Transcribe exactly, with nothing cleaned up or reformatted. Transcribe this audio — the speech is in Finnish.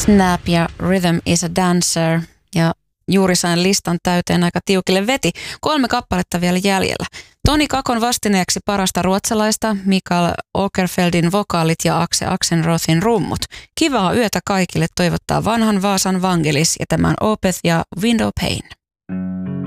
Snap ja Rhythm is a Dancer. Ja juuri sain listan täyteen, aika tiukille veti. Kolme kappaletta vielä jäljellä. Toni Kakon vastineeksi parasta ruotsalaista, Mikael Åkerfeldin vokaalit ja Axe Axenrothin rummut. Kivaa yötä kaikille toivottaa vanhan Vaasan Vangelis ja tämän Opeth ja Window Pane.